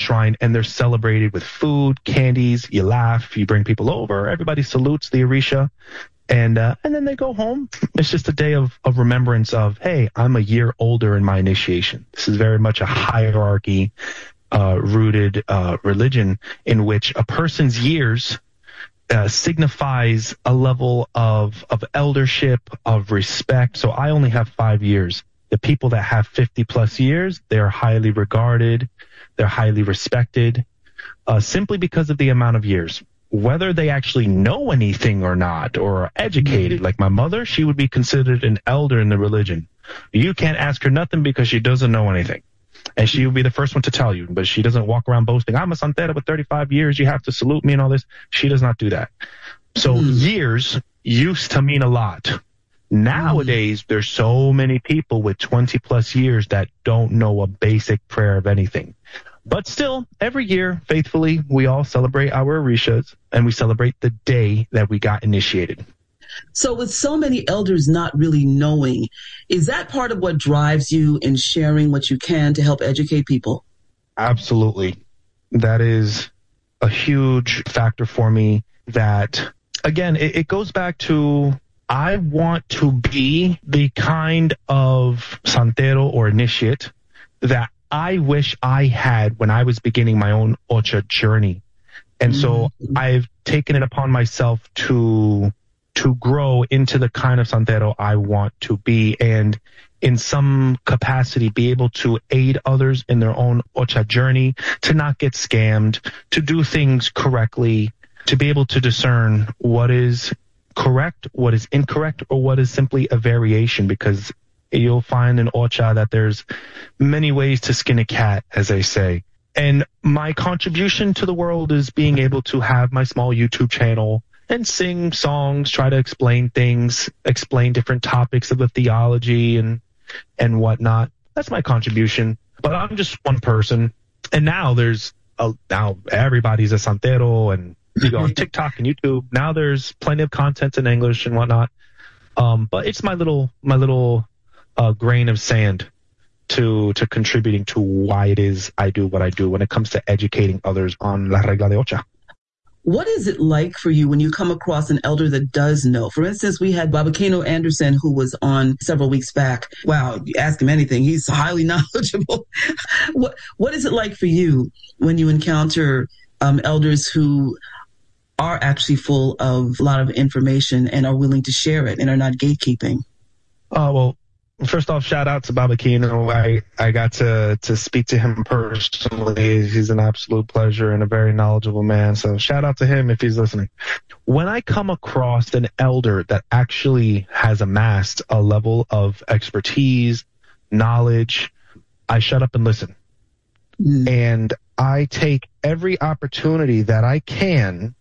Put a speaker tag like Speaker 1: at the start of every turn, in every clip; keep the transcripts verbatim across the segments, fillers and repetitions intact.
Speaker 1: shrine, and they're celebrated with food, candies. You laugh, you bring people over, everybody salutes the Orisha, and uh, and then they go home. It's just a day of, of remembrance of, hey, I'm a year older in my initiation. This is very much a hierarchy uh, rooted uh, religion in which a person's years uh, signifies a level of of eldership, of respect. So I only have five years. The people that have fifty plus years, they're highly regarded, they're highly respected, uh, simply because of the amount of years. Whether they actually know anything or not, or are educated, mm-hmm. like my mother, she would be considered an elder in the religion. You can't ask her nothing because she doesn't know anything. And she will be the first one to tell you, but she doesn't walk around boasting, I'm a santera with thirty-five years, you have to salute me and all this. She does not do that. So mm-hmm. years used to mean a lot. Nowadays, there's so many people with twenty plus years that don't know a basic prayer of anything. But still, every year, faithfully, we all celebrate our Orishas, and we celebrate the day that we got initiated.
Speaker 2: So with so many elders not really knowing, is that part of what drives you in sharing what you can to help educate people?
Speaker 1: Absolutely. That is a huge factor for me that, again, it, it goes back to I want to be the kind of santero or initiate that I wish I had when I was beginning my own Ocha journey. And mm-hmm. so I've taken it upon myself to to grow into the kind of santero I want to be, and in some capacity be able to aid others in their own Ocha journey, to not get scammed, to do things correctly, to be able to discern what is correct, what is incorrect, or what is simply a variation, because you'll find in Ocha that there's many ways to skin a cat, as they say. And my contribution to the world is being able to have my small YouTube channel and sing songs, try to explain things, explain different topics of the theology and and whatnot. That's my contribution. But I'm just one person. And now there's a, now everybody's a santero, and you go on TikTok and YouTube. Now there's plenty of content in English and whatnot. Um, but it's my little my little uh, grain of sand to to contributing to why it is I do what I do when it comes to educating others on La Regla de Ocha.
Speaker 2: What is it like for you when you come across an elder that does know? For instance, we had Baba Kano Anderson, who was on several weeks back. Wow, you ask him anything, he's highly knowledgeable. What What is it like for you when you encounter um, elders who are actually full of a lot of information and are willing to share it and are not gatekeeping?
Speaker 1: Uh, well, first off, shout out to Baba Kano. I, I got to, to speak to him personally. He's an absolute pleasure and a very knowledgeable man. So shout out to him if he's listening. When I come across an elder that actually has amassed a level of expertise, knowledge, I shut up and listen. Mm. And I take every opportunity that I can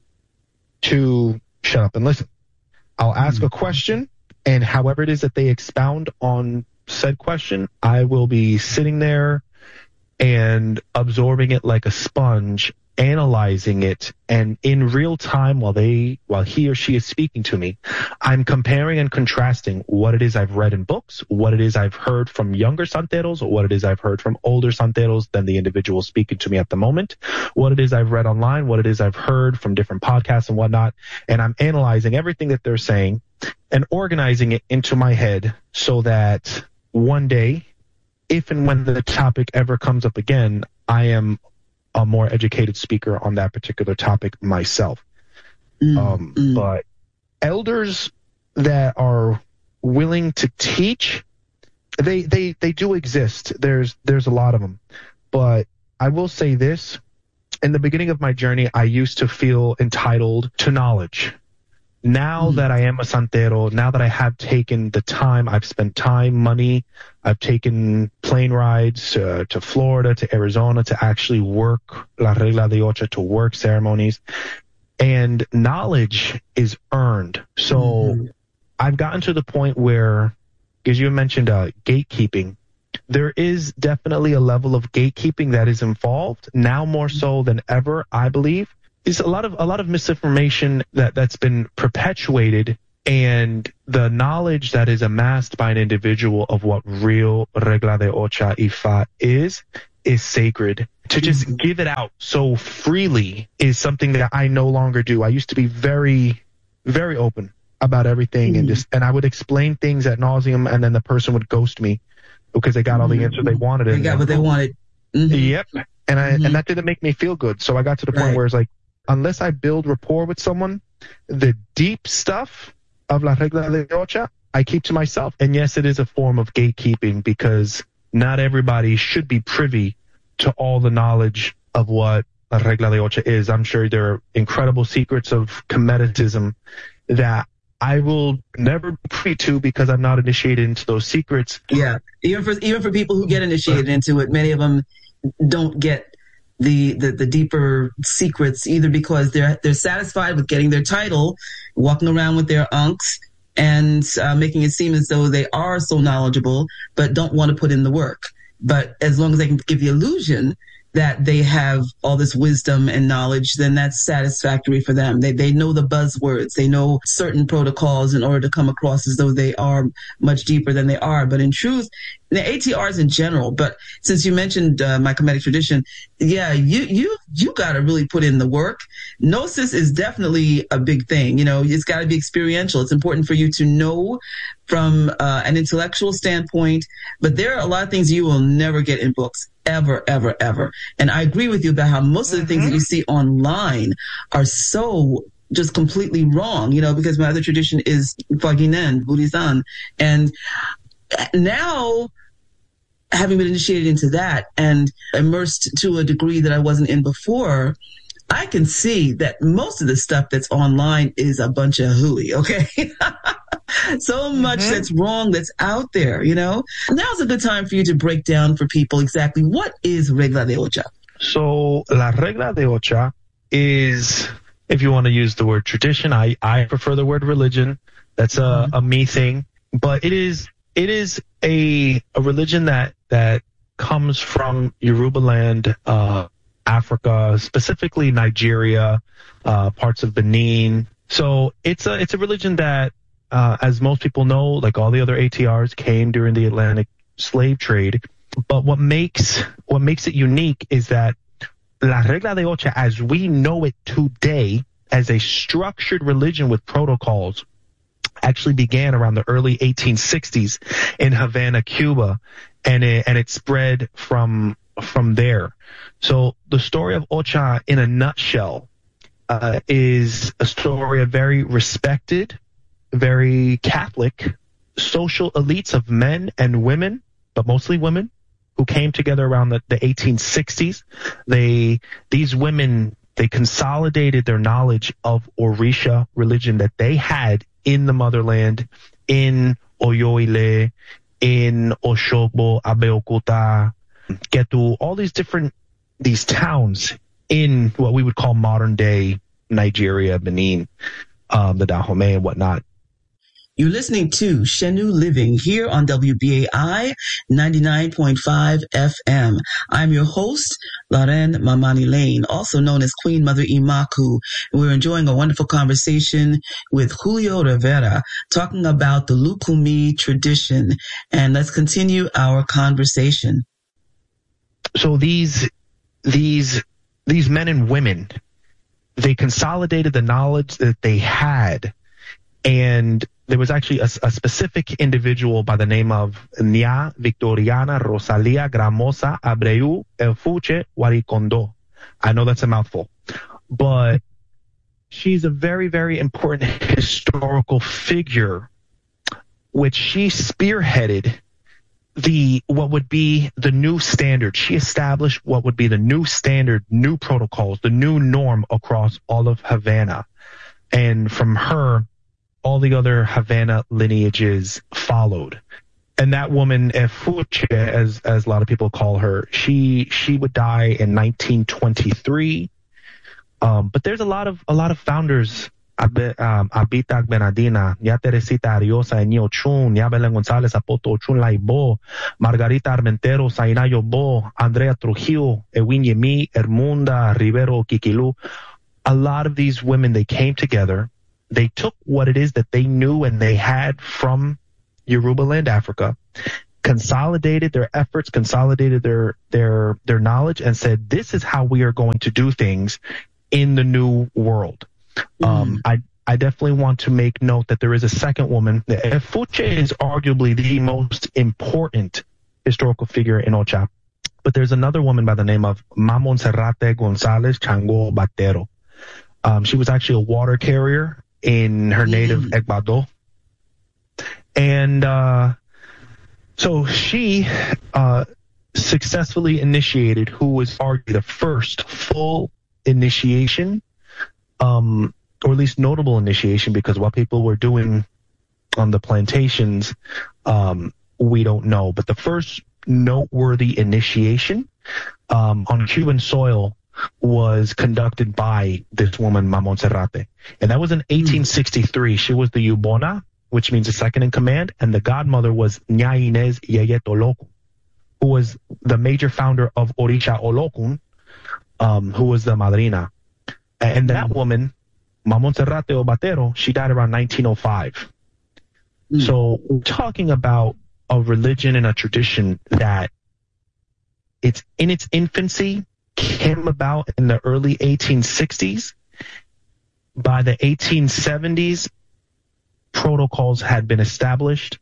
Speaker 1: to shut up and listen. I'll ask mm. a question, and however it is that they expound on said question, I will be sitting there and absorbing it like a sponge, analyzing it, and in real time while they, while he or she is speaking to me, I'm comparing and contrasting what it is I've read in books, what it is I've heard from younger santeros, or what it is I've heard from older santeros than the individual speaking to me at the moment, what it is I've read online, what it is I've heard from different podcasts and whatnot, and I'm analyzing everything that they're saying and organizing it into my head so that one day, if and when the topic ever comes up again, I am a more educated speaker on that particular topic myself. Mm, um, mm. But elders that are willing to teach, they, they, they do exist. There's, there's a lot of them. But I will say this, in the beginning of my journey, I used to feel entitled to knowledge. Now mm. that I am a santero, now that I have taken the time, I've spent time, money, I've taken plane rides uh, to Florida, to Arizona, to actually work La Regla de Ocha, to work ceremonies, and knowledge is earned. So mm. I've gotten to the point where, as you mentioned, uh, gatekeeping, there is definitely a level of gatekeeping that is involved, now more so than ever, I believe. Is a lot of a lot of misinformation that that's been perpetuated, and the knowledge that is amassed by an individual of what real Regla de Ocha Ifa is is sacred. To just mm-hmm. give it out so freely is something that I no longer do. I used to be very, very open about everything mm-hmm. and just, and I would explain things ad nauseum, and then the person would ghost me because they got mm-hmm. all the answers they wanted.
Speaker 2: They got what they wanted.
Speaker 1: Mm-hmm. Yep. And I, mm-hmm. and that didn't make me feel good. So I got to the point right. where it's like, unless I build rapport with someone, the deep stuff of La Regla de Ocha, I keep to myself. And yes, it is a form of gatekeeping because not everybody should be privy to all the knowledge of what La Regla de Ocha is. I'm sure there are incredible secrets of Kemetism that I will never be privy to because I'm not initiated into those secrets.
Speaker 2: Yeah, even for even for people who get initiated into it, many of them don't get the, the, the deeper secrets either because they're they're satisfied with getting their title, walking around with their unks, and uh, making it seem as though they are so knowledgeable, but don't want to put in the work. But as long as they can give the illusion that they have all this wisdom and knowledge, then that's satisfactory for them. They they know the buzzwords. They know certain protocols in order to come across as though they are much deeper than they are. But in truth, the A T Rs in general, but since you mentioned uh, my Kemetic tradition, yeah, you you you got to really put in the work. Gnosis is definitely a big thing. You know, it's got to be experiential. It's important for you to know from uh, an intellectual standpoint, but there are a lot of things you will never get in books. Ever, ever, ever. And I agree with you about how most of the things mm-hmm. that you see online are so just completely wrong, you know, because my other tradition is Faginen, Buddhism. And now, having been initiated into that and immersed to a degree that I wasn't in before, I can see that most of the stuff that's online is a bunch of hooey, okay? So much mm-hmm. that's wrong that's out there, you know? Now's a good time for you to break down for people exactly what is Regla de Ocha.
Speaker 1: So, La Regla de Ocha is, if you want to use the word tradition, I, I prefer the word religion. That's a, mm-hmm. a me thing. But it is it is a a religion that, that comes from Yoruba land, uh, Africa, specifically Nigeria, uh, parts of Benin. So it's a it's a religion that, uh, as most people know, like all the other A T Rs, came during the Atlantic slave trade. But what makes what makes it unique is that La Regla de Ocha, as we know it today, as a structured religion with protocols, actually began around the early eighteen sixties in Havana, Cuba, and it, and it spread from from there. So the story of Ocha, in a nutshell, uh, is a story of very respected, very Catholic social elites of men and women, but mostly women, who came together around the, the eighteen sixties. They, these women, they consolidated their knowledge of Orisha religion that they had in the motherland, in Oyo-Ile, in Osogbo, Abeokuta, Ketu, all these different, these towns in what we would call modern day Nigeria, Benin, um, the Dahomey and whatnot.
Speaker 2: You're listening to Shenu Living here on W B A I ninety-nine point five F M. I'm your host, Lauren Mamani Lane, also known as Queen Mother Imaku. We're enjoying a wonderful conversation with Julio Rivera, talking about the Lukumi tradition. And let's continue our conversation.
Speaker 1: So these, these, these men and women, they consolidated the knowledge that they had, and there was actually a, a specific individual by the name of Nya Victoriana Rosalia Gramosa Abreu Elfuche Warikondo. I know that's a mouthful, but she's a very, very important historical figure, which she spearheaded the what would be the new standard. She established what would be the new standard, new protocols, the new norm across all of Havana. And from her, all the other Havana lineages followed. And that woman, Efuche, as as a lot of people call her, she she would die in nineteen twenty-three. Um, but there's a lot of a lot of founders. Abita Benadina, Ya Teresita Ariosa, Enio Chun, Ya Belen González, Apoto Chun Laibo, Margarita Armentero, Sainayo Bo, Andrea Trujillo, Ewin Yemi, Hermunda Rivero Kikilu. A lot of these women, they came together. They took what it is that they knew and they had from Yoruba land, Africa, consolidated their efforts, consolidated their their their knowledge, and said, "This is how we are going to do things in the new world." Mm. Um, I I definitely want to make note that there is a second woman. Efuche is arguably the most important historical figure in Ocha, but there's another woman by the name of Ma Monserrate Gonzalez Chango Batero. Um, she was actually a water carrier in her native mm. Ecuador. And uh, so she uh, successfully initiated who was arguably the first full initiation, um, or at least notable initiation, because what people were doing on the plantations, um, we don't know. But the first noteworthy initiation um, on Cuban soil was conducted by this woman, Ma Monserrate. And that was in eighteen sixty-three. She was the Yubona, which means the second in command, and the godmother was Ña Inés Yeyet Olokun, who was the major founder of Orisha Olokun, um, who was the madrina. And that woman, Ma Monserrate Obatero, she died around nineteen oh five. Mm. So we're talking about a religion and a tradition that it's in its infancy, came about in the early eighteen sixties. By the eighteen seventies, protocols had been established,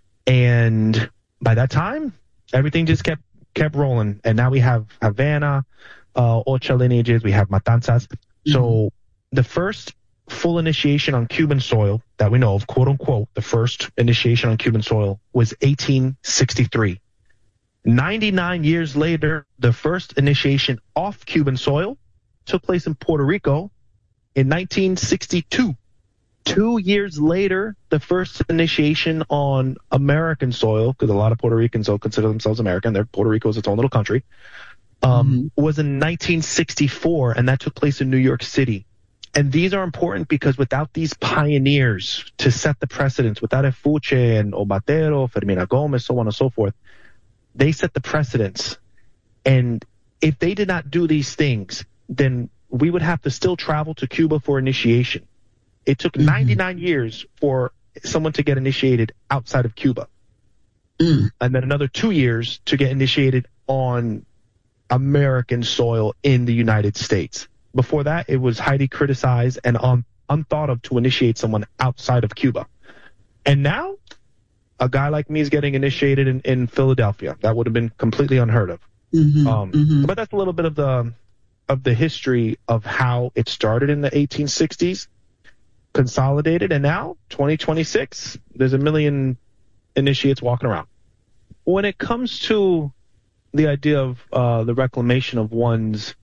Speaker 1: and by that time, everything just kept kept rolling. And now we have Havana, uh, Ocha lineages, we have Matanzas. Mm-hmm. So the first full initiation on Cuban soil that we know of, quote unquote, the first initiation on Cuban soil was eighteen sixty-three. ninety-nine years later, the first initiation off Cuban soil took place in Puerto Rico in nineteen sixty-two. Two years later, the first initiation on American soil, because a lot of Puerto Ricans don't consider themselves American, they're, Puerto Rico is its own little country, um, mm-hmm. was in nineteen sixty-four, and that took place in New York City. And these are important because without these pioneers to set the precedents, without Efuche and Obatero, Fermina Gomez, so on and so forth, they set the precedents. And if they did not do these things, then we would have to still travel to Cuba for initiation. It took mm-hmm. ninety-nine years for someone to get initiated outside of Cuba. Mm. And then another two years to get initiated on American soil in the United States. Before that, it was highly criticized and un- unthought of to initiate someone outside of Cuba. And now, a guy like me is getting initiated in, in Philadelphia. That would have been completely unheard of. Mm-hmm. Um, mm-hmm. But that's a little bit of the of the history of how it started in the eighteen sixties, consolidated, and now, twenty twenty-six, there's a million initiates walking around. When it comes to the idea of uh, the reclamation of one's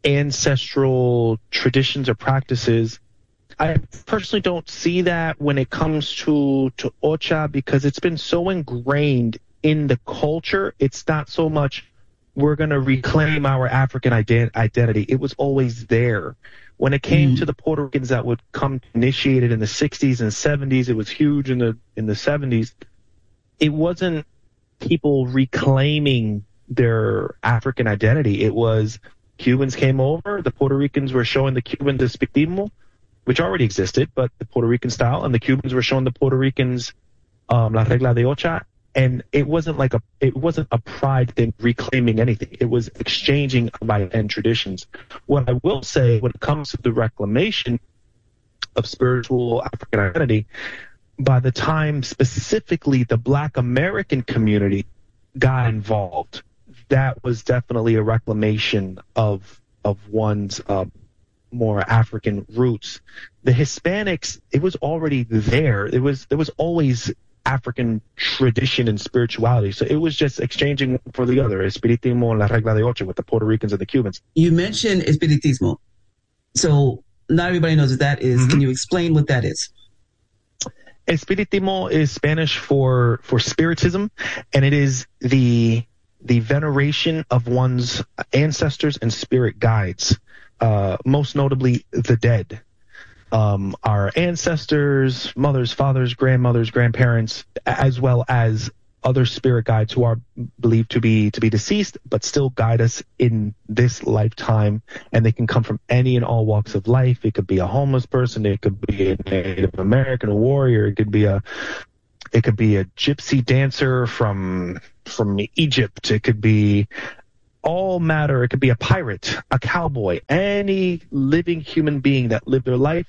Speaker 1: ancestral traditions or practices, I personally don't see that when it comes to, to Ocha, because it's been so ingrained in the culture. It's not so much we're going to reclaim our African ident- identity. It was always there. When it came mm. to the Puerto Ricans that would come initiated in the sixties and seventies, it was huge in the in the seventies. It wasn't people reclaiming their African identity. It was Cubans came over, the Puerto Ricans were showing the Cuban despictismo, which already existed, but the Puerto Rican style, and the Cubans were showing the Puerto Ricans um, la regla de Ocha, and it wasn't like a it wasn't a pride thing reclaiming anything. It was exchanging by and traditions. What I will say when it comes to the reclamation of spiritual African identity, by the time specifically the Black American community got involved, that was definitely a reclamation of of one's uh, more African roots. The Hispanics, it was already there. It was there was always African tradition and spirituality. So it was just exchanging one for the other. Espiritismo and la regla de ocho with the Puerto Ricans and the Cubans.
Speaker 2: You mentioned Espiritismo. So not everybody knows what that is. Mm-hmm. Can you explain what that is?
Speaker 1: Espiritismo is Spanish for for spiritism, and it is the the veneration of one's ancestors and spirit guides, uh, most notably the dead. Um, our ancestors, mothers, fathers, grandmothers, grandparents, as well as other spirit guides who are believed to be to be deceased, but still guide us in this lifetime. And they can come from any and all walks of life. It could be a homeless person, it could be a Native American, a warrior, it could be a it could be a gypsy dancer from from Egypt. It could be all matter. It could be a pirate, a cowboy, any living human being that lived their life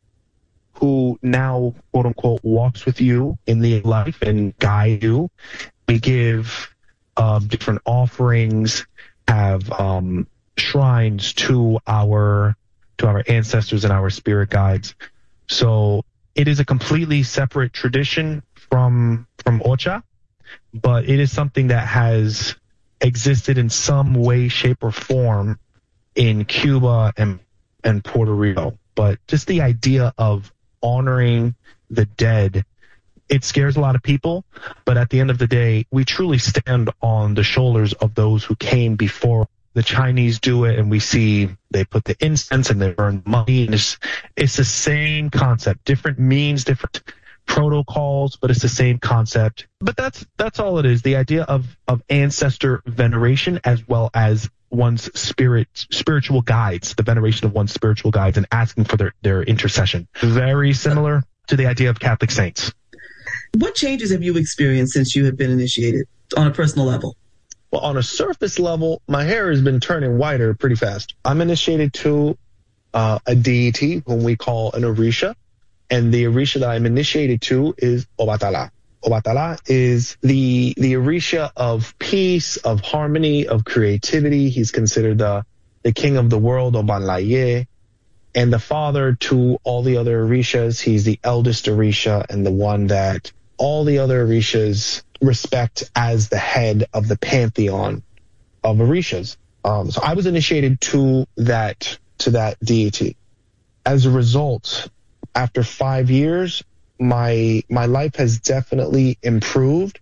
Speaker 1: who now, quote unquote, walks with you in the life and guide you. We give um, different offerings, have um, shrines to our to our ancestors and our spirit guides. So it is a completely separate tradition from from Ocha, but it is something that has existed in some way, shape, or form in Cuba and and Puerto Rico. But just the idea of honoring the dead, it scares a lot of people. But at the end of the day, we truly stand on the shoulders of those who came before. The Chinese do it, and we see they put the incense and they burn money. And it's, it's the same concept, different means, different protocols, but it's the same concept. But that's that's all it is. The idea of of ancestor veneration, as well as one's spirit spiritual guides, the veneration of one's spiritual guides, and asking for their their intercession. Very similar to the idea of Catholic saints.
Speaker 2: What changes have you experienced since you have been initiated on a personal level?
Speaker 1: Well, on a surface level, my hair has been turning whiter pretty fast. I'm initiated to uh, a deity whom we call an Orisha, and the Orisha that I'm initiated to is Obatala. Obatala is the the Orisha of peace, of harmony, of creativity. He's considered the the king of the world, Obanlaye, and the father to all the other Orishas. He's the eldest Orisha and the one that all the other Orishas respect as the head of the pantheon of Orishas. Um, so I was initiated to that to that deity. As a result, after five years, my my life has definitely improved.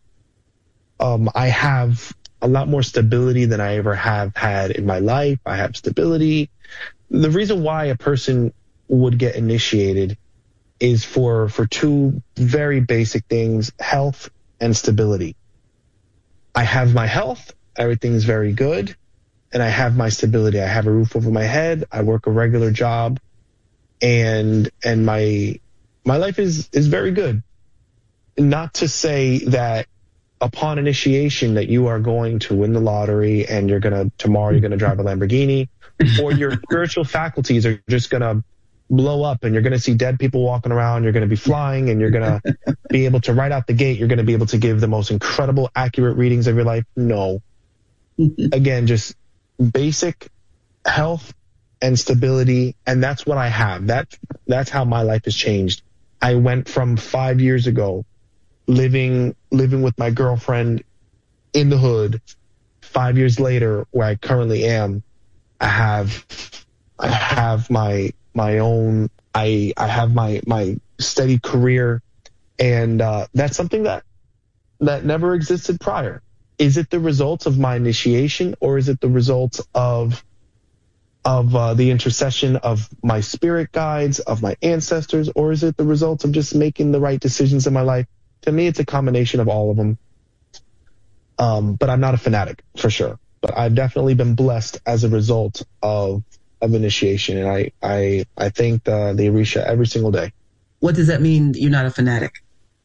Speaker 1: Um, I have a lot more stability than I ever have had in my life. I have stability. The reason why a person would get initiated is for for two very basic things: health and stability. I have my health, everything's very good, and I have my stability. I have a roof over my head, I work a regular job, and and my my life is is very good. Not to say that upon initiation that you are going to win the lottery and you're gonna tomorrow you're gonna drive a Lamborghini, or your spiritual faculties are just gonna blow up and you're going to see dead people walking around, you're going to be flying, and you're going to be able to, right out the gate, you're going to be able to give the most incredible, accurate readings of your life. No. Again, just basic health and stability, and that's what I have. That, that's how my life has changed. I went from five years ago living living with my girlfriend in the hood. Five years later, where I currently am, I have I have my my own, I, I have my, my steady career, and uh, that's something that, that never existed prior. Is it the result of my initiation, or is it the result of, of uh, the intercession of my spirit guides, of my ancestors, or is it the result of just making the right decisions in my life? To me, it's a combination of all of them. Um, but I'm not a fanatic, for sure. But I've definitely been blessed as a result of of initiation, and I I I thank the the Orisha every single day.
Speaker 2: What does that mean? You're not a fanatic?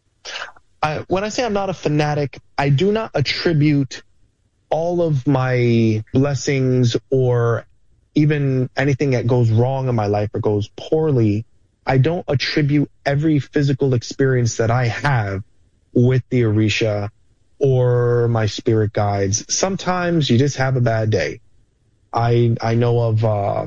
Speaker 1: I, when I say I'm not a fanatic, I do not attribute all of my blessings or even anything that goes wrong in my life or goes poorly. I don't attribute every physical experience that I have with the Orisha or my spirit guides. Sometimes you just have a bad day. I I know of uh,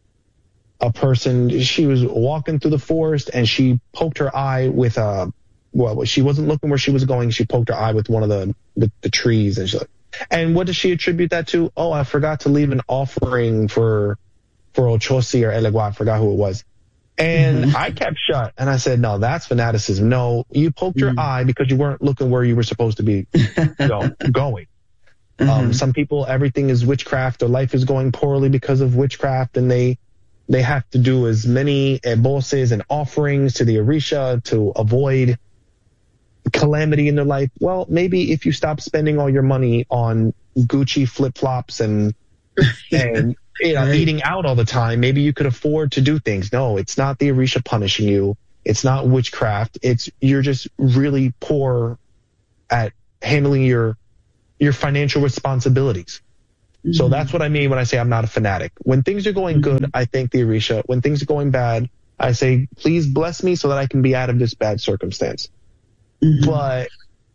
Speaker 1: a person, she was walking through the forest and she poked her eye with a, well, she wasn't looking where she was going. She poked her eye with one of the, the, the trees. And, she, and what does she attribute that to? Oh, I forgot to leave an offering for for Ochosi or Elegua. I forgot who it was. And mm-hmm. I kept shut. And I said, no, that's fanaticism. No, you poked mm-hmm. your eye because you weren't looking where you were supposed to be go, going. Mm-hmm. Um, some people, everything is witchcraft. Their life is going poorly because of witchcraft, and they they have to do as many eboses and offerings to the Orisha to avoid calamity in their life. Well, maybe if you stop spending all your money on Gucci flip-flops and and you know, right. eating out all the time, maybe you could afford to do things. No, it's not the Orisha punishing you. It's not witchcraft. It's you're just really poor at handling your your financial responsibilities. Mm-hmm. So that's what I mean when I say I'm not a fanatic. When things are going mm-hmm. good, I thank the Orisha. When things are going bad, I say, please bless me so that I can be out of this bad circumstance. Mm-hmm. But,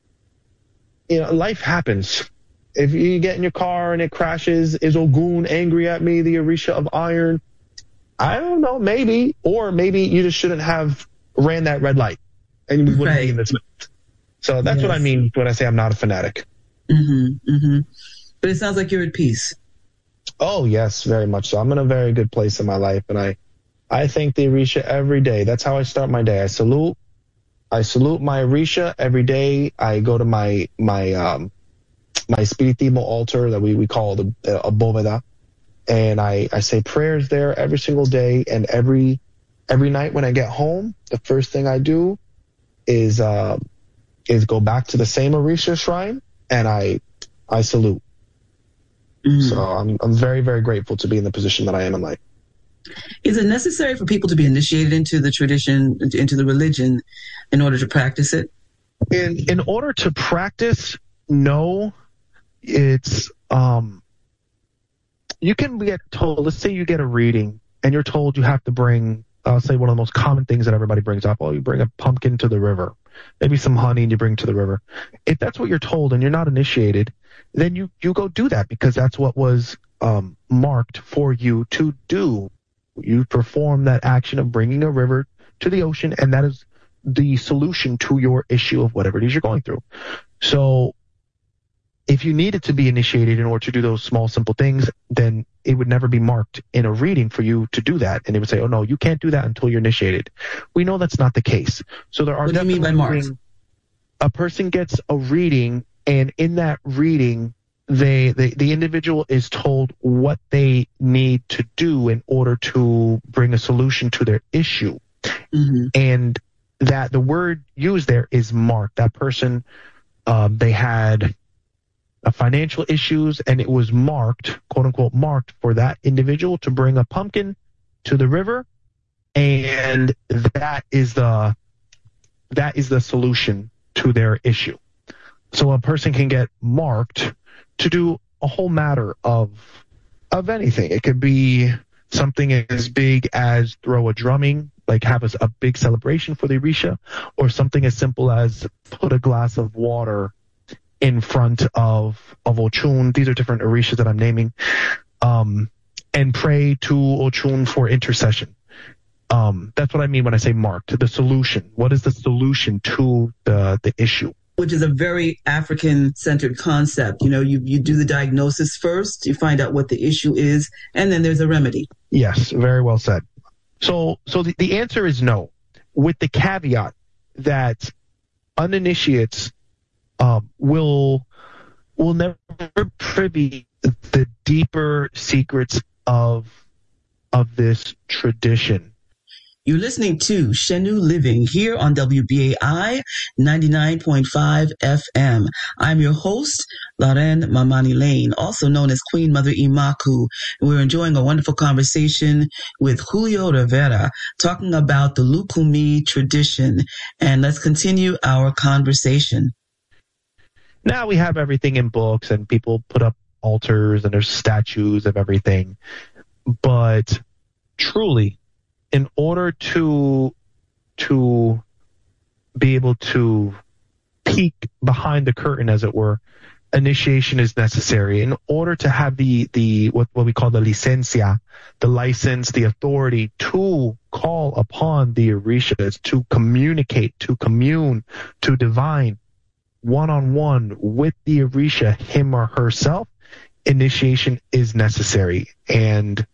Speaker 1: you know, life happens. If you get in your car and it crashes, is Ogun angry at me, the Orisha of Iron? I don't know, maybe. Or maybe you just shouldn't have ran that red light and we wouldn't right. be in this mess. So that's yes. what I mean when I say I'm not a fanatic.
Speaker 2: Mm-hmm, mm-hmm. But it sounds like you're at peace.
Speaker 1: Oh, yes, very much so. I'm in a very good place in my life, and I, I thank the Orisha every day. That's how I start my day. I salute, I salute my Orisha every day. I go to my my um my Spiritimo altar that we, we call the uh, a boveda, and I, I say prayers there every single day, and every every night when I get home, the first thing I do is uh is go back to the same Orisha shrine, and I I salute. Mm-hmm. So I'm I'm very, very grateful to be in the position that I am in life.
Speaker 2: Is it necessary for people to be initiated into the tradition, into the religion, in order to practice it?
Speaker 1: In in order to practice, no. It's um. You can get told. Let's say you get a reading, and you're told you have to bring. I'll say one of the most common things that everybody brings up. Oh, you bring a pumpkin to the river, maybe some honey, and you bring to the river. If that's what you're told, and you're not initiated, then you, you go do that because that's what was um, marked for you to do. You perform that action of bringing a river to the ocean, and that is the solution to your issue of whatever it is you're going through. So if you needed to be initiated in order to do those small, simple things, then it would never be marked in a reading for you to do that. And they would say, oh, no, you can't do that until you're initiated. We know that's not the case. So there are
Speaker 2: what do you mean by marked?
Speaker 1: A person gets a reading, and in that reading, they, they the individual is told what they need to do in order to bring a solution to their issue. Mm-hmm. And that the word used there is marked. That person, um, they had a financial issues, and it was marked, quote unquote, marked for that individual to bring a pumpkin to the river, and that is the that is the solution to their issue. So a person can get marked to do a whole matter of of anything. It could be something as big as throw a drumming, like have a, a big celebration for the Orisha, or something as simple as put a glass of water in front of of Ochun. These are different Orishas that I'm naming, um, and pray to Ochun for intercession. Um, that's what I mean when I say marked. The solution. What is the solution to the the issue?
Speaker 2: Which is a very African-centered concept. You know, you you do the diagnosis first, you find out what the issue is, and then there's a remedy.
Speaker 1: Yes, very well said. So so the, the answer is no, with the caveat that uninitiates Um, will will never privy the deeper secrets of of this tradition.
Speaker 2: You're listening to Shenu Living here on W B A I ninety-nine point five F M. I'm your host, Lauren Mamani Lane, also known as Queen Mother Imaku. And we're enjoying a wonderful conversation with Julio Rivera, talking about the Lukumi tradition. And let's continue our conversation.
Speaker 1: Now we have everything in books, and people put up altars, and there's statues of everything. But truly, in order to to be able to peek behind the curtain, as it were, initiation is necessary. In order to have the the what, what we call the licencia, the license, the authority to call upon the Orishas, to communicate, to commune, to divine, one-on-one with the Orisha, him or herself, initiation is necessary. And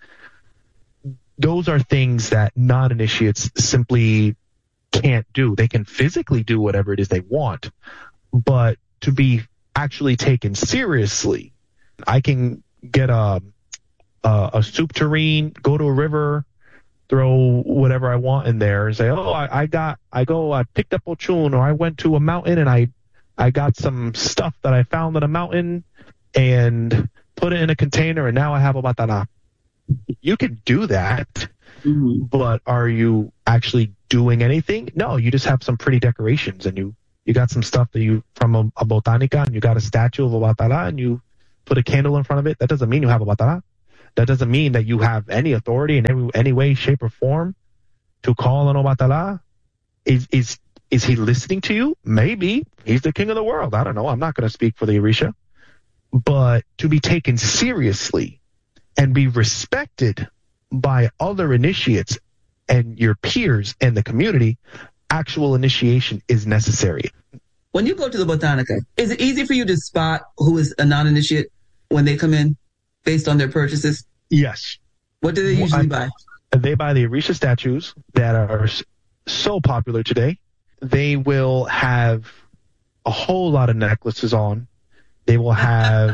Speaker 1: those are things that non-initiates simply can't do. They can physically do whatever it is they want, but to be actually taken seriously, I can get a a, a soup tureen, go to a river, throw whatever I want in there, and say, oh, I, I got, I go, I picked up Ochun, or I went to a mountain and I I got some stuff that I found on a mountain and put it in a container, and now I have a batana. You can do that, mm-hmm. but are you actually doing anything? No, you just have some pretty decorations, and you, you got some stuff that you from a, a botanica, and you got a statue of a batala, and you put a candle in front of it, that doesn't mean you have a batala. That doesn't mean that you have any authority in any, any way, shape, or form to call on Obatala. Is is is he listening to you? Maybe. He's the king of the world. I don't know. I'm not going to speak for the Orisha. But to be taken seriously and be respected by other initiates and your peers and the community, actual initiation is necessary.
Speaker 2: When you go to the Botanica, is it easy for you to spot who is a non-initiate when they come in based on their purchases?
Speaker 1: Yes.
Speaker 2: What do they usually
Speaker 1: I,
Speaker 2: buy?
Speaker 1: They buy the Orisha statues that are so popular today. They will have a whole lot of necklaces on. They will have...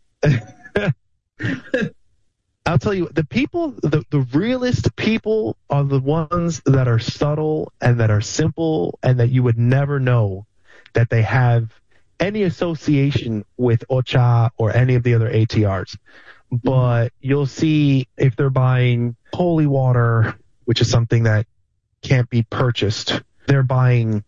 Speaker 1: I'll tell you, the people, the, the realest people are the ones that are subtle and that are simple and that you would never know that they have any association with Ocha or any of the other A T Rs. But you'll see if they're buying holy water, which is something that can't be purchased. They're buying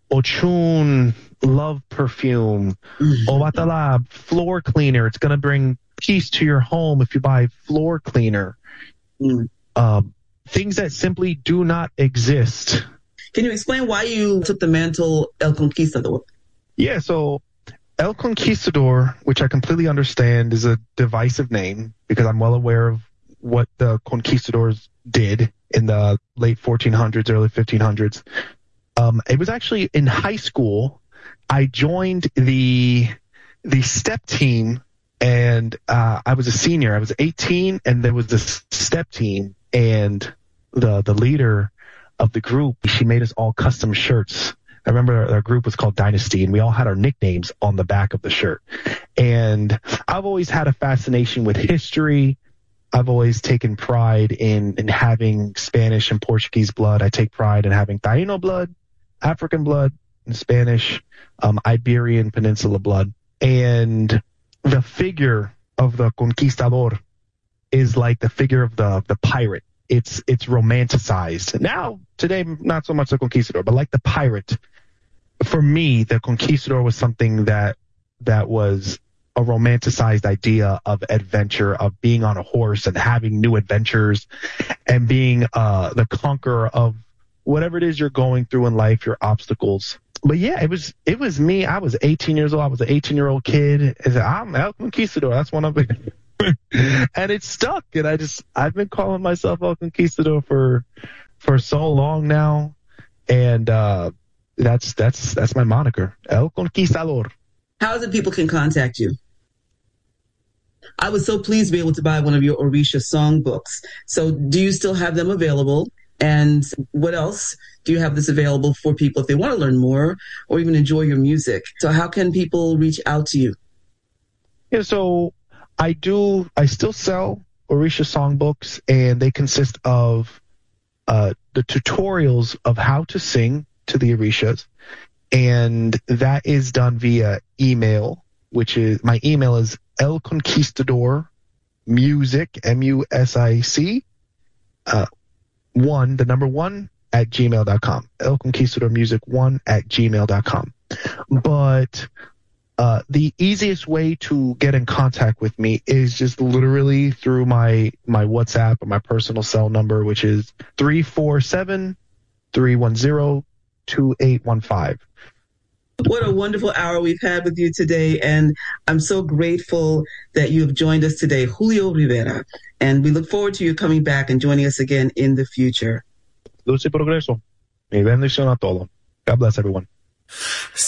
Speaker 1: Ochun love perfume, mm-hmm. Obatala floor cleaner. It's going to bring peace to your home if you buy floor cleaner. Mm. Um, things that simply do not exist.
Speaker 2: Can you explain why you took the mantle El Conquistador?
Speaker 1: Yeah, so El Conquistador, which I completely understand, is a divisive name because I'm well aware of what the conquistadors did in the late fourteen hundreds, early fifteen hundreds. Um, it was actually in high school. I joined the the step team, and uh, I was a senior. I was eighteen, and there was this step team, and the the leader of the group, she made us all custom shirts. I remember our, our group was called Dynasty, and we all had our nicknames on the back of the shirt. And I've always had a fascination with history. I've always taken pride in, in having Spanish and Portuguese blood. I take pride in having Taino blood, African blood, and Spanish, um, Iberian Peninsula blood. And the figure of the conquistador is like the figure of the, the pirate. It's it's romanticized. Now, today, not so much the conquistador, but like the pirate. For me, the conquistador was something that that was a romanticized idea of adventure, of being on a horse and having new adventures and being uh, the conqueror of whatever it is you're going through in life, your obstacles. But yeah, it was it was me. I was eighteen years old. I was an eighteen-year-old kid. And I'm El Conquistador. That's one of the... and it stuck. And I just, I've been calling myself El Conquistador for for so long now. And uh, that's that's that's my moniker, El Conquistador.
Speaker 2: How is it people can contact you? I was so pleased to be able to buy one of your Orisha songbooks. So do you still have them available? And what else do you have this available for people if they want to learn more or even enjoy your music? So how can people reach out to you?
Speaker 1: Yeah, so I do, I still sell Orisha songbooks, and they consist of uh, the tutorials of how to sing to the Orishas. And that is done via email, which is, my email is El Conquistador Music, M U S I C, uh, one, the number one, at gmail dot com. El Conquistador Music one at gmail dot com. But uh, the easiest way to get in contact with me is just literally through my, my WhatsApp or my personal cell number, which is three four seven, three one zero, two eight one five.
Speaker 2: What a wonderful hour we've had with you today, and I'm so grateful that you have joined us today, Julio Rivera, and we look forward to you coming back and joining us again in the future.
Speaker 1: Luz y progreso. Mi bendición a todo. God bless everyone.